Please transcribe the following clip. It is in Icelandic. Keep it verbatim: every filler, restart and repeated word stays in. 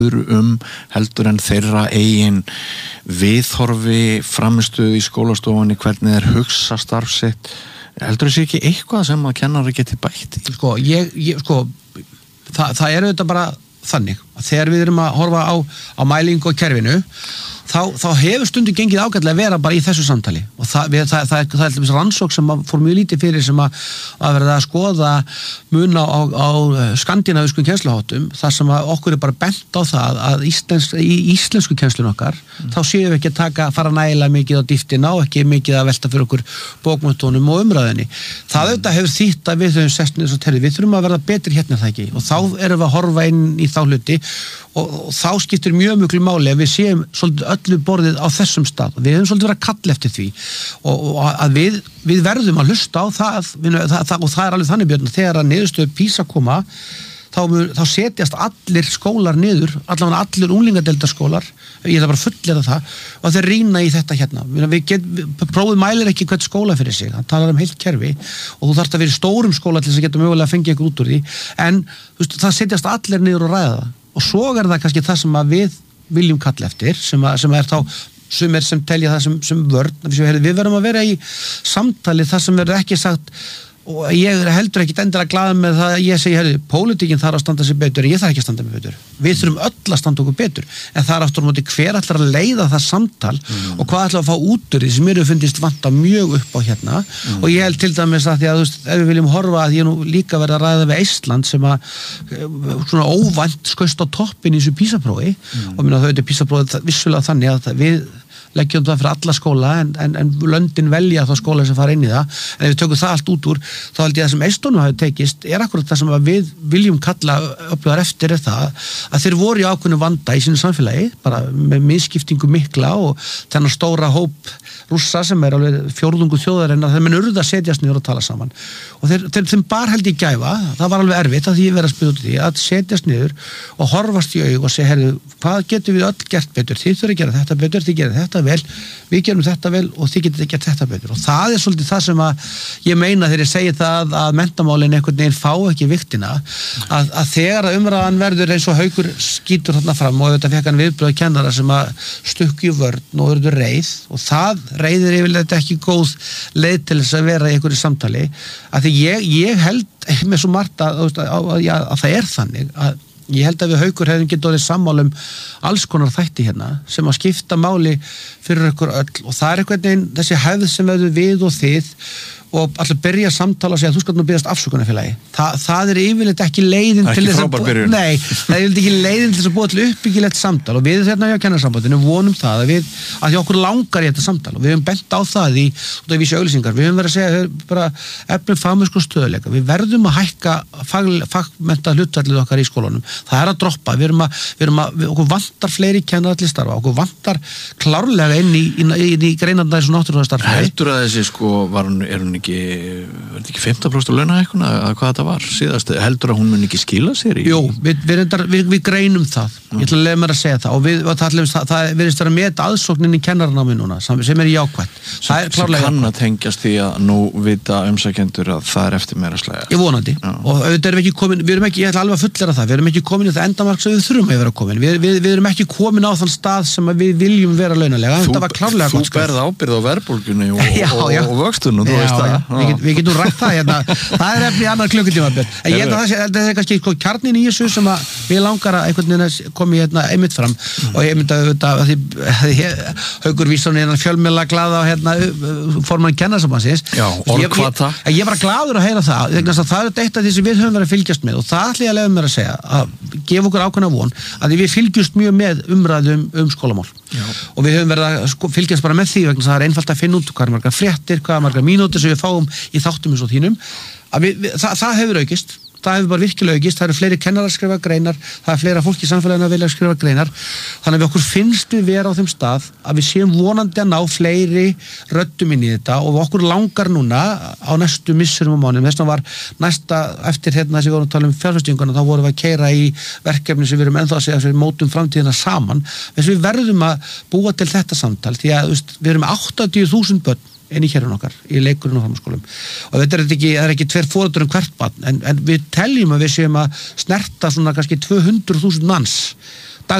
um heldur en þeirra eigin viðhorfi, framistöðu í skólastofunni, hvernig þeir hugsa starf sitt. Heldur þessi ekki eitthvað sem að kennari geti bætt í? Sko, ég, ég sko, það, það er auðvitað bara þannig að þegar við erum að horfa á, á mælingu og kerfinu, þá, þá hefur stundum gengið ágætlega að vera bara í þessu samtali og það, við, það, það, það, það er rannsókn sem fór mjög lítið fyrir sem að, að verða að skoða mun á, á, á skandinavískum kennsluháttum þar sem að okkur er bara bent á það að íslensk, í íslensku kennslun okkar mm. þá séum við ekki að taka, fara nægilega mikið á dýftina og ekki mikið að velta fyrir okkur bókmenntunum og umræðinni. Það mm. auðvitað hefur þýtt að við höfum sest niður svo terri, við þurfum að verða betri hérna það ekki og þá erum við að horfa inn í þá hluti og, og þá skiptir mjög mjög máli að við séum svolítið öllu borðið á þessum stað og við höfum svolítið verið að kalla eftir því og, og að við, við verðum að hlusta á það, við, það, það og það er alveg þannig Björn, þegar að niðurstöðu PISA koma þá, þá setjast allir skólar niður, allavega allir unglingadeildarskólar, ég ætla bara að fullera það og þeir rýna í þetta hérna við get, prófið mælir ekki hvert skóla fyrir sig hann talar um heilt kerfi og þú þarft að vera í stórum skóla til þess að geta mögulega að fengja ykkur út úr því en veist, það setjast allir niður og ræða það og svo er það kannski það sem að við viljum kalla eftir sem, að, sem er þá sem er sem telja það sem, sem vörn við verðum að vera í samtali það sem verður ekki sagt og ég heldur ekki endilega glaður með það að ég segi, herri, pólitíkin þarf að standa sig betur en ég þarf ekki að standa mig betur við þurfum öll að standa okkur betur en það er aftur á móti hver ætlar að leiða það samtal mm. og hvað ætlar að fá út úr því sem mér hefur fundist vanta mjög upp á hérna mm. og ég held til dæmis að því að þú veist, ef við viljum horfa að ég nú líka verið að ræða við Eistland sem að svona óvænt skaust á toppin í þessu PISA-prófi mm. og minna þau þetta PISA-prófi vissulega þannig að við leggjum það fyrir alla skóla en, en, en löndin velja þá skóla sem fara inn í það en ef við tökum það allt út úr þá held ég að sem Eistónu hafi tekist er akkurat það sem við viljum kalla öflugar eftir er það að þeir voru í ákveðnu vanda í sínu samfélagi bara með misskiptingu mikla og þennan stóra hóp rússa sem er alveg fjórðungu þjóðarinnar þeir menn urðu að setjast niður og tala saman og þeir, þeir, þeim bar held ég gæfa það var alveg erfitt að því ég verið að spila út í því að setjast niður og horfast í aug og segja herru, hvað getum við öll gert betur þið þurfið að gera þetta betur, þið gerir þetta vel við gerum þetta vel og þið getur gert þetta betur og það er svolítið það sem að ég meina þegar ég segi það að menntamálin einhvern veginn fá ekki viktina að, að þegar að umræðan verður eins og Haukur skýtur þarna fram og þetta fekk hann viðbröð kennara sem að stukki vörn og verður reið og það reiðir yfirleitt ekki góð leið til þess að vera í einhverju samtali að því ég, ég held með svo margt að, að, að, að, að það er þannig að ég held að við Haukur hefum getið orðið sammála um alls konar þætti hérna sem að skipta máli fyrir ykkur öll og það er einhvern veginn þessi hefð sem verður við og þið og allir byrja að samtala og segja þú skalt nú biðjast afsökunarfélagi. Þa, það er yfirleitt ekki leiðin ekki til þess að nei, það er yfirleitt ekki leiðin til þess að búa til uppbyggilegt samtal og við hérna hjá kennarasambandinu vonum það að við, að því okkur langar í þetta samtal og við höfum bent á það í, út af vísi auglýsingar, við höfum verið að segja bara efnum fagmennsku stöðuleika, við verðum að hækka fag, fagmennta hlutfallið okkar í skólunum, það er að droppa, við erum að, við erum að við, okkur vantar fleiri kennarar til starfa, okkur vantar klárlega inn í, í, í, í greinarnar þessu náttúrufræðastarfi. Heldur að þessi sko, var hún, er hún ekki, var þetta ekki fimmtán prósent launahækkun að hvað þetta var síðast, heldur að hún mun ekki skila sér í? Jú, við, við, reyndar, við, við greinum það, ég ætla að lefa mér að segja það og, við, og það, það, það virðist vera með aðsóknin í kennaranámi núna, sem er jákvætt. Það er klárlega jákvætt. Sem kann að tengjast því að nú vita umsækjendur að það er eftir meira slæðast. Ég vonandi, Já. Og auðvitað erum við ekki komin, við erum ekki, ég ætla alveg að fullera það, við erum ekki komin í það endamark sem við þurfum að vera komin, við, við, við erum ekki komin á þann stað sem við viljum vera launalega, þetta var klárlega gott. Þú berð ábyrgð á verðbólgunni og, já, og, já. og vöxtunum, þú veist það. Við, get, við getum rætt það hérna, það er efni annar klukkutíma, Björn. En ég held að það, það er kannski sko, kjarnin í þessu sem að við langar að einhvern veginn komi hérna einmitt fram mm. og ég myndi að þetta, því Haukur Vísson er fjölmiðla glaða á hérna formann kennarsambandsins. Já, orðhvata. Ég, ég, ég var glaður að heyra það, það, það er eitt af því sem við höfum verið að fylgjast með og það ætla ég að leyfa mér að segja, að gefa okkur ákveðna von, að við fylgjumst mjög með umræðum um skólamál. Já. Og við höfum verið að sko, fylgjast bara með því vegna það er einfalt að finna út hvað er margar fréttir, hvað er margar mínútur sem við fáum í þáttum eins og þínum að við, við, það, það hefur aukist það hefur bara virkilega aukist, það eru fleiri kennarar að skrifa greinar, það er fleira fólk í samfélaginu að vilja að skrifa greinar, þannig að við okkur finnst við vera á þeim stað að við séum vonandi að ná fleiri röddum inn í þetta og okkur langar núna á næstu missurum og mánuðum, þess vegna var næsta eftir hérna þess að við vorum að tala um fjárfestinguna, þá vorum við að keyra í verkefni sem við erum ennþá að segja að við mótum framtíðina saman, þess að við verðum að búa til þetta samtal, því að veist, við erum áttatíu þúsund börn inn í hérun okkar, í leikurinn og framhaldsskólum og þetta er ekki, það er ekki tveir foreldrar um hvert barn en, en við teljum að við séum að snerta svona kannski tvö hundruð þúsund manns